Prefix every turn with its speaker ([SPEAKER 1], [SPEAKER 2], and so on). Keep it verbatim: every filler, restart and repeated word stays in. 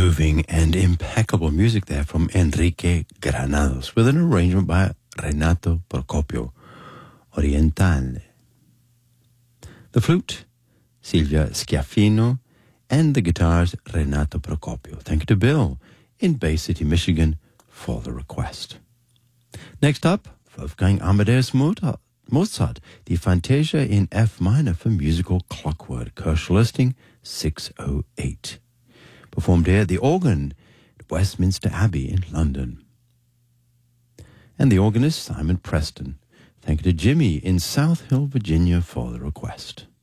[SPEAKER 1] moving and impeccable music there from Enrique Granados with an arrangement by Renato Procopio, Orientale. The flute, Silvia Schiaffino, and the guitars, Renato Procopio. Thank you to Bill in Bay City, Michigan for the request. Next up, Wolfgang Amadeus Mozart, Mozart, the Fantasia in F minor for musical clockwork, Koerschel listing six oh eight. Performed here at the organ at Westminster Abbey in London. And the organist, Simon Preston. Thank you to Jimmy in South Hill, Virginia for the request.